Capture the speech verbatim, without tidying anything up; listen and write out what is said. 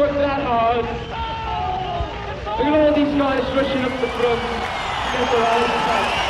worked that hard. Look at all these guys rushing up the front. Get their eyes back.